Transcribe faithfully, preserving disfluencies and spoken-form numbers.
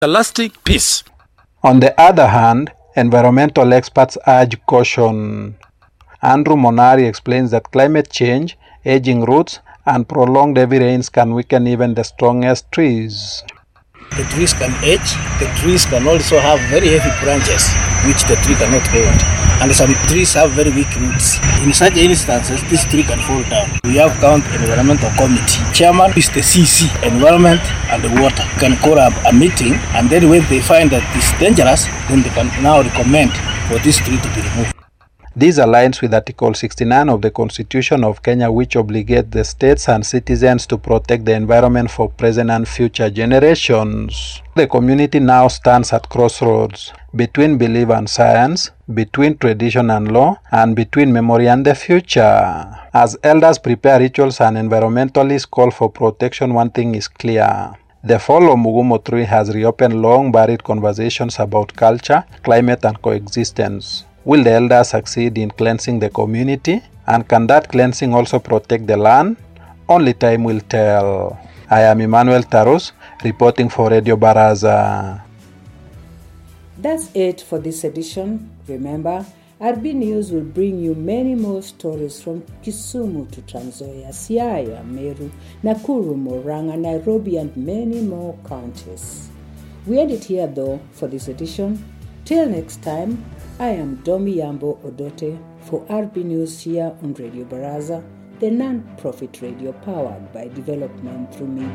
lasting peace. On the other hand, environmental experts urge caution. Andrew Monari explains that climate change, aging roots, and prolonged heavy rains can weaken even the strongest trees. The trees can age, the trees can also have very heavy branches, which the tree cannot hold. And some trees have very weak roots. In such instances, this tree can fall down. We have Count Environmental Committee. Chairman is the C C, Environment and the Water. Can call up a meeting, and then when they find that it's dangerous, then they can now recommend for this tree to be removed. This aligns with Article sixty-nine of the Constitution of Kenya, which obligates the states and citizens to protect the environment for present and future generations. The community now stands at crossroads between belief and science, between tradition and law, and between memory and the future. As elders prepare rituals and environmentalists call for protection, one thing is clear. The fall of Mugumo tree has reopened long-buried conversations about culture, climate, and coexistence. Will the elders succeed in cleansing the community? And can that cleansing also protect the land? Only time will tell. I am Emmanuel Tarus, reporting for Radio Baraza. That's it for this edition. Remember, R B News will bring you many more stories from Kisumu to Trans Nzoia, Siaya, Meru, Nakuru, Murang'a, Nairobi, and many more counties. We end it here though for this edition. Till next time, I am Domi Yambo Odote for R B News here on Radio Baraza, the non-profit radio powered by development through media.